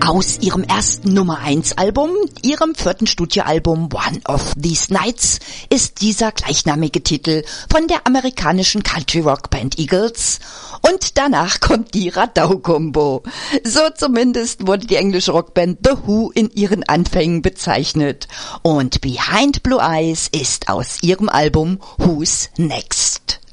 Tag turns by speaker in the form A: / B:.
A: Aus ihrem ersten Nummer-1-Album, ihrem 4. Studioalbum One of These Nights, ist dieser gleichnamige Titel von der amerikanischen Country-Rock-Band Eagles. Und danach kommt die Radau-Kombo. So zumindest wurde die englische Rockband The Who in ihren Anfängen bezeichnet. Und Behind Blue Eyes ist aus ihrem Album Who's Next.